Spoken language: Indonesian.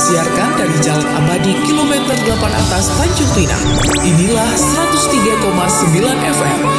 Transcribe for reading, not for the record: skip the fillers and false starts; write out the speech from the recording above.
disiarkan dari Jalan Abadi kilometer 8 atas Tanjung Pinang. Inilah 103,9 FM